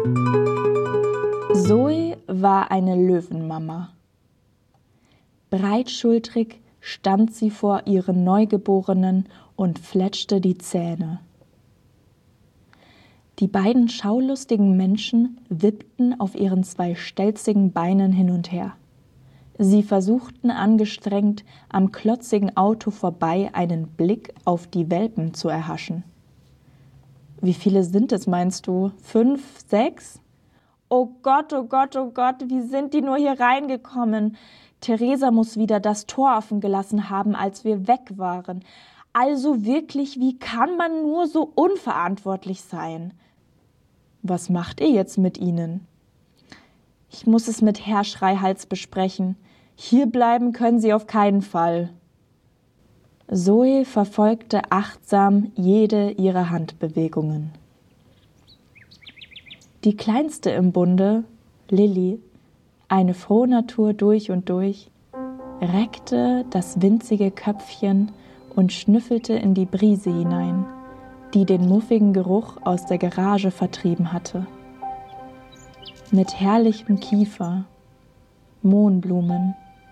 Zoe war eine Löwenmama. Breitschultrig stand sie vor ihren Neugeborenen und fletschte die Zähne. Die beiden schaulustigen Menschen wippten auf ihren 2 stelzigen Beinen hin und her. Sie versuchten angestrengt, am klotzigen Auto vorbei einen Blick auf die Welpen zu erhaschen. »Wie viele sind es, meinst du? 5, 6? Oh Gott, oh Gott, oh Gott, wie sind die nur hier reingekommen? Theresa muss wieder das Tor offen gelassen haben, als wir weg waren. Also wirklich, wie kann man nur so unverantwortlich sein? Was macht ihr jetzt mit ihnen?« »Ich muss es mit Herr Schreihals besprechen. Hier bleiben können sie auf keinen Fall.« Zoe verfolgte achtsam jede ihrer Handbewegungen. Die kleinste im Bunde, Lilly, eine Frohnatur durch und durch, reckte das winzige Köpfchen und schnüffelte in die Brise hinein, die den muffigen Geruch aus der Garage vertrieben hatte. Mit herrlichem Kiefer, Mohnblumen,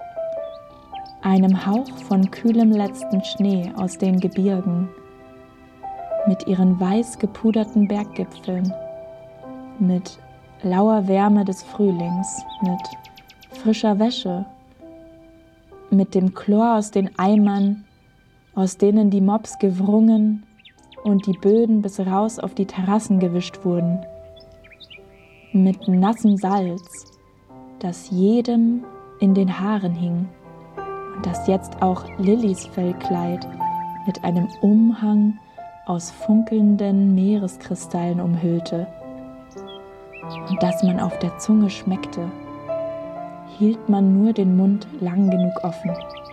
einem Hauch von kühlem letzten Schnee aus den Gebirgen, mit ihren weiß gepuderten Berggipfeln, mit lauer Wärme des Frühlings, mit frischer Wäsche, mit dem Chlor aus den Eimern, aus denen die Mops gewrungen und die Böden bis raus auf die Terrassen gewischt wurden, mit nassem Salz, das jedem in den Haaren hing und das jetzt auch Lillys Fellkleid mit einem Umhang aus funkelnden Meereskristallen umhüllte und das man auf der Zunge schmeckte, hielt man nur den Mund lang genug offen.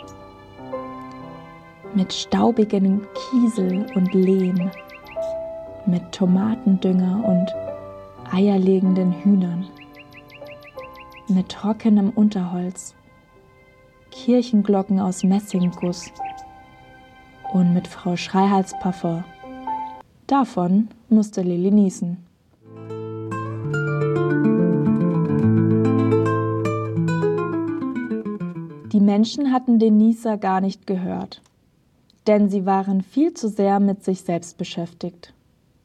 Mit staubigem Kiesel und Lehm, mit Tomatendünger und eierlegenden Hühnern, mit trockenem Unterholz, Kirchenglocken aus Messingguss und mit Frau Schreihals Parfum. Davon musste Lilly niesen. Die Menschen hatten den Nieser gar nicht gehört, denn sie waren viel zu sehr mit sich selbst beschäftigt.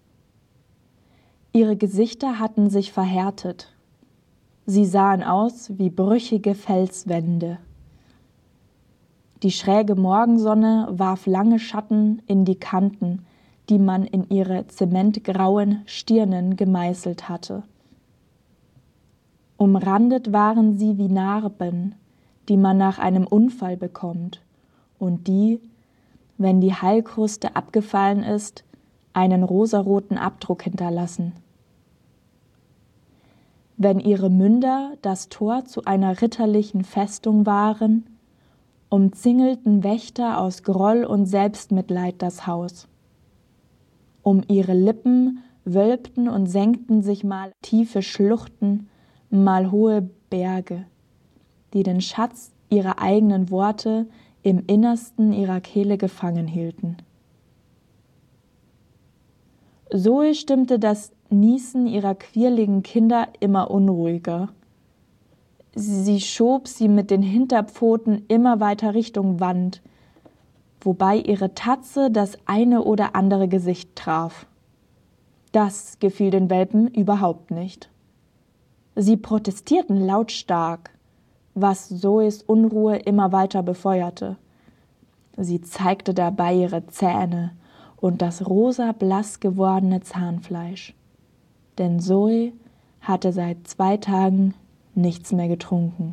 Ihre Gesichter hatten sich verhärtet. Sie sahen aus wie brüchige Felswände. Die schräge Morgensonne warf lange Schatten in die Kanten, die man in ihre zementgrauen Stirnen gemeißelt hatte. Umrandet waren sie wie Narben, die man nach einem Unfall bekommt und die, wenn die Heilkruste abgefallen ist, einen rosaroten Abdruck hinterlassen. Wenn ihre Münder das Tor zu einer ritterlichen Festung waren, umzingelten Wächter aus Groll und Selbstmitleid das Haus. Um ihre Lippen wölbten und senkten sich mal tiefe Schluchten, mal hohe Berge, die den Schatz ihrer eigenen Worte im Innersten ihrer Kehle gefangen hielten. Zoe stimmte das Niesen ihrer quirligen Kinder immer unruhiger. Sie schob sie mit den Hinterpfoten immer weiter Richtung Wand, wobei ihre Tatze das eine oder andere Gesicht traf. Das gefiel den Welpen überhaupt nicht. Sie protestierten lautstark, was Zoes Unruhe immer weiter befeuerte. Sie zeigte dabei ihre Zähne und das rosa blass gewordene Zahnfleisch. Denn Zoe hatte seit 2 Tagen nichts mehr getrunken.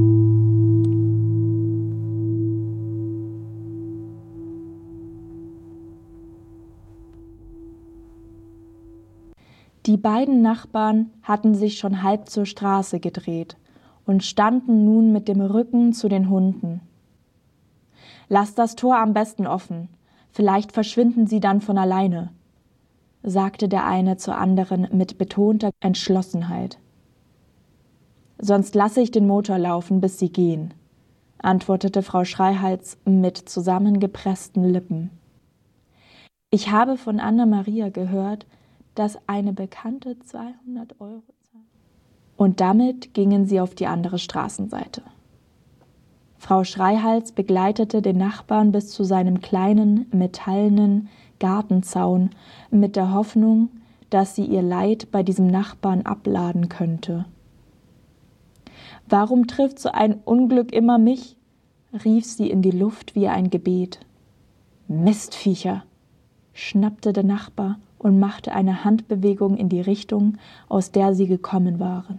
Die beiden Nachbarn hatten sich schon halb zur Straße gedreht und standen nun mit dem Rücken zu den Hunden. »Lasst das Tor am besten offen, vielleicht verschwinden sie dann von alleine«, sagte der eine zur anderen mit betonter Entschlossenheit. »Sonst lasse ich den Motor laufen, bis sie gehen«, antwortete Frau Schreihals mit zusammengepressten Lippen. »Ich habe von Anna-Maria gehört, dass eine Bekannte 200 € zahlt. Und damit gingen sie auf die andere Straßenseite. Frau Schreihals begleitete den Nachbarn bis zu seinem kleinen, metallenen Gartenzaun mit der Hoffnung, dass sie ihr Leid bei diesem Nachbarn abladen könnte. »Warum trifft so ein Unglück immer mich?« rief sie in die Luft wie ein Gebet. »Mistviecher«, schnappte der Nachbar und machte eine Handbewegung in die Richtung, aus der sie gekommen waren.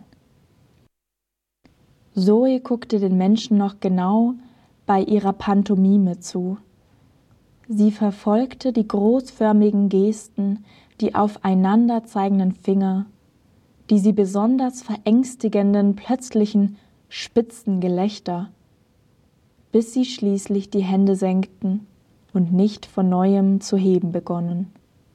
Zoe guckte den Menschen noch genau bei ihrer Pantomime zu. Sie verfolgte die großförmigen Gesten, die aufeinander zeigenden Finger, die sie besonders verängstigenden, plötzlichen, spitzen Gelächter, bis sie schließlich die Hände senkten und nicht von neuem zu heben begonnen.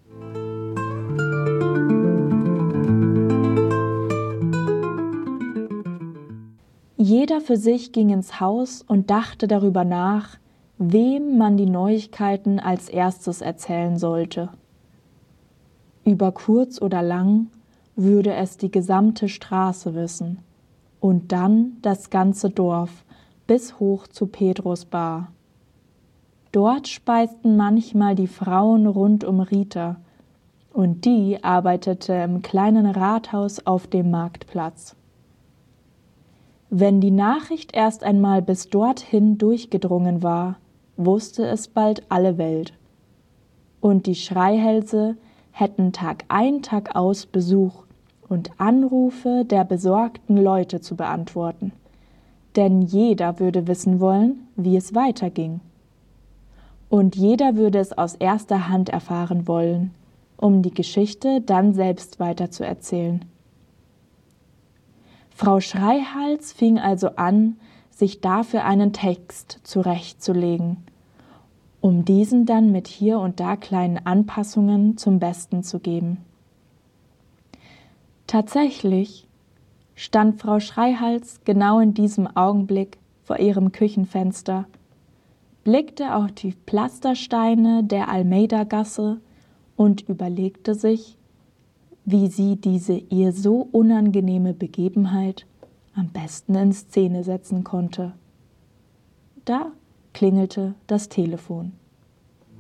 Jeder für sich ging ins Haus und dachte darüber nach, wem man die Neuigkeiten als erstes erzählen sollte. Über kurz oder lang würde es die gesamte Straße wissen und dann das ganze Dorf bis hoch zu Pedros Bar. Dort speisten manchmal die Frauen rund um Rita und die arbeitete im kleinen Rathaus auf dem Marktplatz. Wenn die Nachricht erst einmal bis dorthin durchgedrungen war, wusste es bald alle Welt. Und die Schreihälse hätten Tag ein, Tag aus Besuch und Anrufe der besorgten Leute zu beantworten. Denn jeder würde wissen wollen, wie es weiterging. Und jeder würde es aus erster Hand erfahren wollen, um die Geschichte dann selbst weiterzuerzählen. Frau Schreihals fing also an, sich dafür einen Text zurechtzulegen, um diesen dann mit hier und da kleinen Anpassungen zum Besten zu geben. Tatsächlich stand Frau Schreihals genau in diesem Augenblick vor ihrem Küchenfenster, blickte auf die Pflastersteine der Almeida-Gasse und überlegte sich, wie sie diese ihr so unangenehme Begebenheit am besten in Szene setzen konnte. Da klingelte das Telefon.